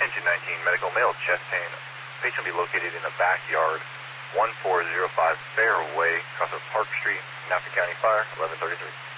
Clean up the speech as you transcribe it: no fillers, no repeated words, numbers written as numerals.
Engine 19, medical male, chest pain. Patient will be located in the backyard, 1405 Fairway, across of Park Street, Napa County Fire, 1133.